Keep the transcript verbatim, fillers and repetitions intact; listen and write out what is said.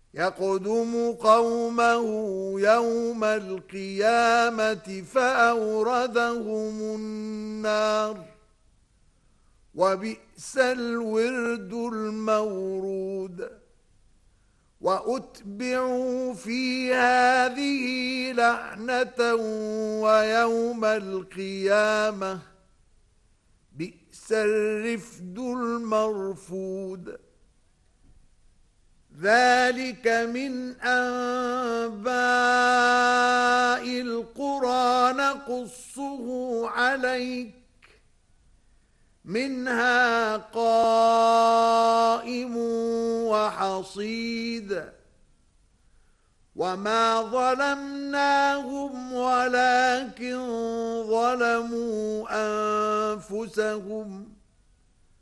يقدم قومه يوم القيامة فأوردهم النار وبئس الورد المورود وأتبعوا في هذه لعنة ويوم القيامة بئس الرفد المرفود ذلك من أنباء القرى نقصه عليك منها قائم وحصيد وما ظلمناهم ولكن ظلموا أنفسهم